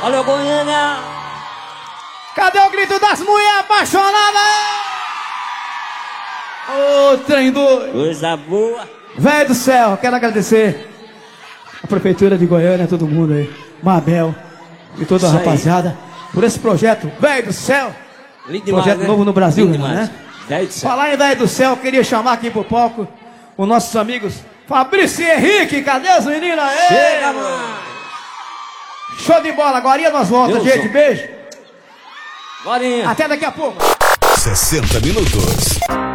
Olha o Goiânia. Cadê o grito das mulheres apaixonadas? Ô, trem doido. Coisa boa. Velho do céu, quero agradecer a Prefeitura de Goiânia, todo mundo aí, Mabel e toda a Isso aí. rapaziada, por esse projeto, velho do céu. Lindo demais, Projeto né? novo no Brasil, Lindo né? demais. Velho do céu. Falar em velho do céu, queria chamar aqui pro palco os nossos amigos Fabrício e Henrique, cadê as meninas aí? Chega, mano. Show de bola, agora nós voltamos, Deus gente, Deus. beijo. Borinha. Até daqui a pouco. 60 minutos.